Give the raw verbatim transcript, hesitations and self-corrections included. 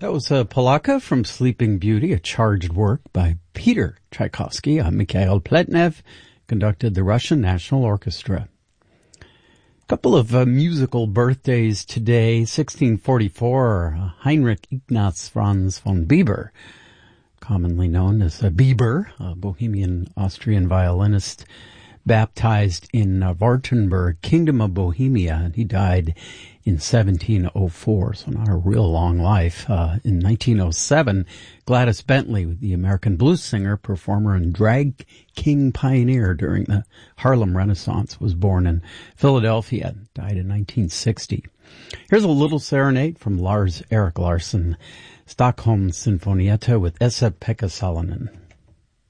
That was a Polaka from Sleeping Beauty, a charged work by Peter Tchaikovsky. Uh, Mikhail Pletnev conducted the Russian National Orchestra. A couple of uh, musical birthdays today. sixteen forty-four, uh, Heinrich Ignaz Franz von Bieber, commonly known as uh, Bieber, a Bohemian Austrian violinist, baptized in uh, Wartenberg, Kingdom of Bohemia, and he died in seventeen oh four, so not a real long life. Uh, in nineteen oh seven, Gladys Bentley, the American blues singer, performer, and drag king pioneer during the Harlem Renaissance, was born in Philadelphia, died in nineteen sixty. Here's a little serenade from Lars Erik Larsson, Stockholm Sinfonietta with Esa-Pekka Salonen.